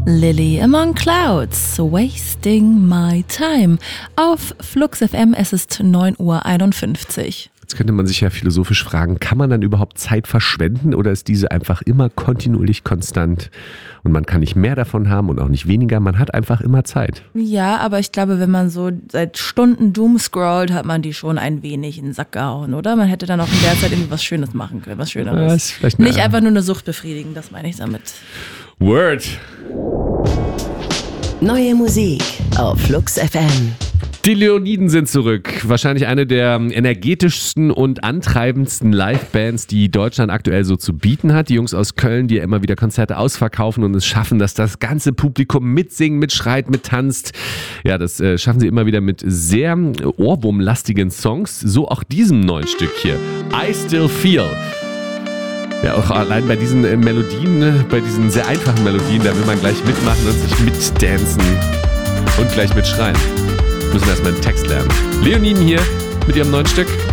Lily Among Clouds, Wasting My Time. Auf Flux FM, es ist 9:51 Uhr. Jetzt könnte man sich ja philosophisch fragen, kann man dann überhaupt Zeit verschwenden oder ist diese einfach immer kontinuierlich konstant und man kann nicht mehr davon haben und auch nicht weniger, man hat einfach immer Zeit. Ja, aber ich glaube, wenn man so seit Stunden doomscrollt, hat man die schon ein wenig in den Sack gehauen, oder? Man hätte dann auch in der Zeit irgendwie was Schönes machen können, was Schöneres. Nicht einfach nur eine Sucht befriedigen, das meine ich damit. Word. Neue Musik auf Flux FM. Die Leoniden sind zurück. Wahrscheinlich eine der energetischsten und antreibendsten Livebands, die Deutschland aktuell so zu bieten hat. Die Jungs aus Köln, die ja immer wieder Konzerte ausverkaufen und es schaffen, dass das ganze Publikum mitsingen, mitschreit, mittanzt. Ja, das schaffen sie immer wieder mit sehr ohrwurmlastigen Songs. So auch diesem neuen Stück hier. I Still Feel. Ja, auch allein bei diesen Melodien, bei diesen sehr einfachen Melodien, da will man gleich mitmachen und sich mitdancen und gleich mitschreien. Müssen erstmal den Text lernen. Leoniden hier mit ihrem neuen Stück.